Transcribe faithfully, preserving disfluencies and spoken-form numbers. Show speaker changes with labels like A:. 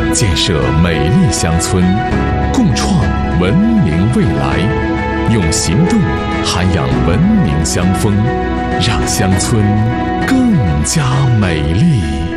A: 建设美丽乡村，共创文明未来。用行动涵养文明乡风，让乡村更加美丽。